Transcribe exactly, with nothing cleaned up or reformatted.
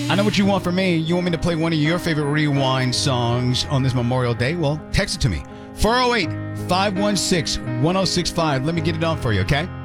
I know what you want from me. You want me to play one of your favorite Rewind songs on this Memorial Day? Well, text it to me. four oh eight, five one six, one oh six five. Let me get it on for you, okay?